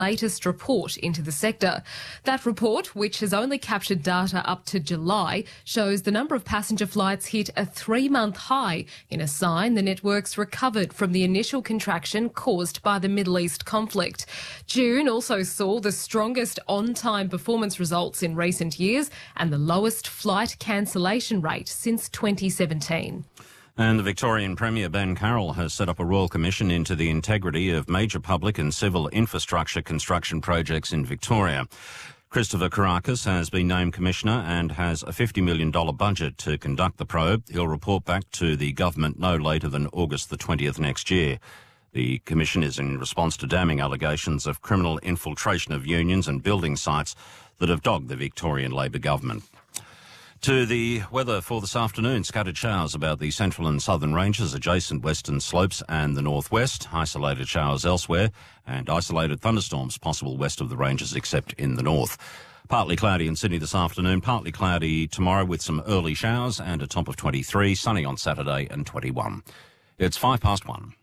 latest report into the sector. That report, which has only captured data up to July, shows the number of passenger flights hit a 3-month high, in a sign the network's recovered from the initial contraction caused by the Middle East conflict. June also saw the strongest on-time performance results in recent years and the lowest flight cancellation rate since 2017. And the Victorian Premier Ben Carroll has set up a royal commission into the integrity of major public and civil infrastructure construction projects in Victoria. Christopher Kourakis has been named Commissioner and has a $50 million budget to conduct the probe. He'll report back to the government no later than August the 20th next year. The commission is in response to damning allegations of criminal infiltration of unions and building sites that have dogged the Victorian Labor government. To the weather for this afternoon, scattered showers about the central and southern ranges, adjacent western slopes and the northwest, isolated showers elsewhere, and isolated thunderstorms possible west of the ranges except in the north. Partly cloudy in Sydney this afternoon, partly cloudy tomorrow with some early showers and a top of 23, sunny on Saturday and 21. It's 1:05.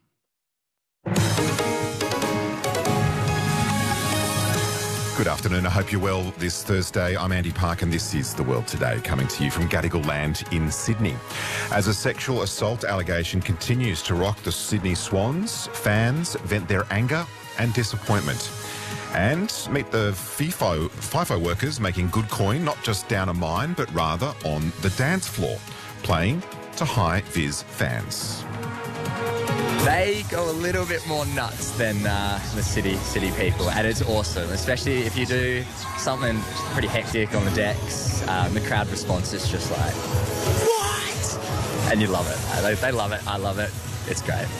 Good afternoon. I hope you're well this Thursday. I'm Andy Park and this is The World Today, coming to you from Gadigal Land in Sydney. As a sexual assault allegation continues to rock the Sydney Swans, fans vent their anger and disappointment. And meet the FIFO workers making good coin, not just down a mine, but rather on the dance floor, playing to high-vis fans. They go a little bit more nuts than the city people, and it's awesome, especially if you do something pretty hectic on the decks. The crowd response is just like, what? And you love it. They love it. I love it. It's great.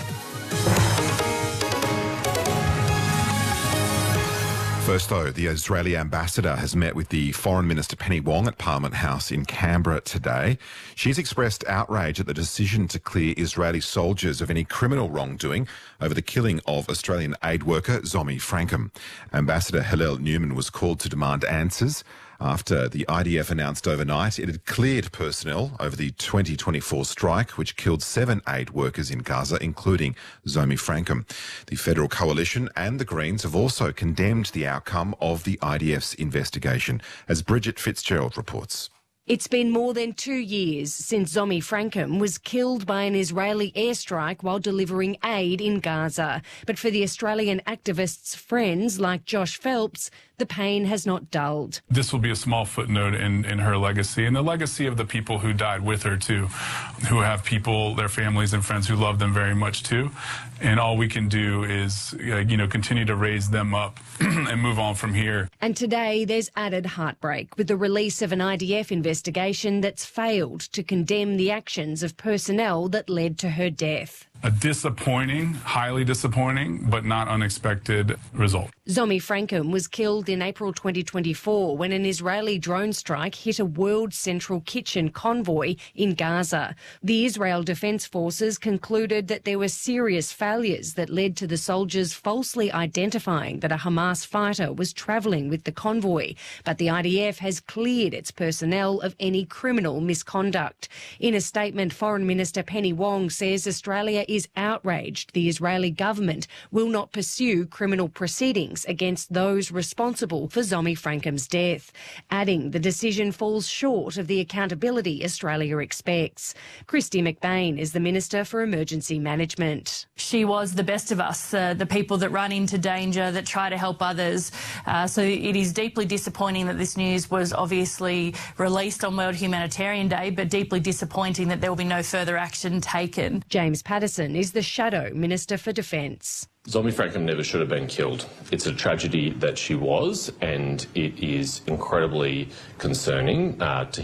First, though, the Israeli ambassador has met with the Foreign Minister Penny Wong at Parliament House in Canberra today. She's expressed outrage at the decision to clear Israeli soldiers of any criminal wrongdoing over the killing of Australian aid worker Zomi Frankum. Ambassador Hillel Newman was called to demand answers after the IDF announced overnight it had cleared personnel over the 2024 strike, which killed 7 aid workers in Gaza, including Zomi Frankum. The Federal Coalition and the Greens have also condemned the outcome of the IDF's investigation, as Bridget Fitzgerald reports. It's been more than 2 years since Zomi Frankum was killed by an Israeli airstrike while delivering aid in Gaza. But for the Australian activists' friends like Josh Phelps, the pain has not dulled. This will be a small footnote in her legacy and the legacy of the people who died with her too, who have people, their families and friends who love them very much too. And all we can do is, continue to raise them up and move on from here. And today there's added heartbreak with the release of an IDF investigation that's failed to condemn the actions of personnel that led to her death. A disappointing, highly disappointing, but not unexpected result. Zomi Frankum was killed in April 2024 when an Israeli drone strike hit a World Central Kitchen convoy in Gaza. The Israel Defense Forces concluded that there were serious failures that led to the soldiers falsely identifying that a Hamas fighter was travelling with the convoy. But the IDF has cleared its personnel of any criminal misconduct. In a statement, Foreign Minister Penny Wong says Australia is outraged the Israeli government will not pursue criminal proceedings against those responsible for Zomi Frankum's death, adding the decision falls short of the accountability Australia expects. Kristy McBain is the Minister for Emergency Management. She was the best of us, the people that run into danger, that try to help others. So it is deeply disappointing that this news was obviously released on World Humanitarian Day, but deeply disappointing that there will be no further action taken. James Patterson is the Shadow Minister for Defence. Zomi Frankum never should have been killed. It's a tragedy that she was, and it is incredibly concerning to